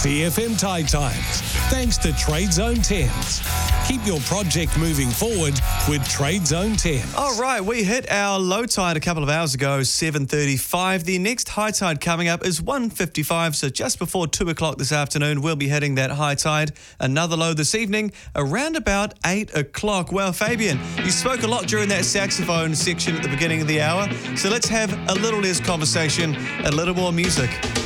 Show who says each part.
Speaker 1: TFM Tide Times, thanks to Trade Zone 10s. Keep your project moving forward with Trade Zone 10s.
Speaker 2: All right, we hit our low tide a couple of hours ago, 7:35. The next high tide coming up is 1:55, so just before 2 o'clock this afternoon, we'll be hitting that high tide. Another low this evening, around about 8 o'clock. Well, Fabian, you spoke a lot during that saxophone section at the beginning of the hour, so let's have a little less conversation, a little more music.